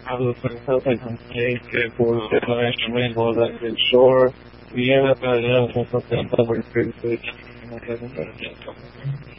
I was hoping to take for the international rainbow that is shore. We have a